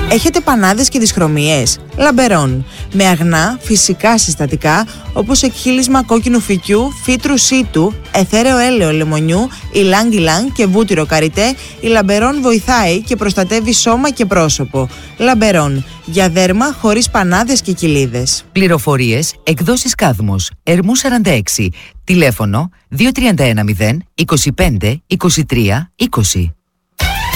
Έχετε πανάδες και δυσχρωμίες? Λαμπερόν. Με αγνά, φυσικά συστατικά όπως εκχύλισμα κόκκινου φυκιού, φύτρου σίτου, αιθέρεο έλαιο λεμονιού, ηλάνγκ και βούτυρο καριτέ, η Λαμπερόν βοηθάει και προστατεύει σώμα και πρόσωπο. Λαμπερόν. Για δέρμα χωρίς πανάδες και κοιλίδες. Πληροφορίες, εκδόσεις Κάδμος, Ερμού 46, τηλέφωνο 2310 25 23 20.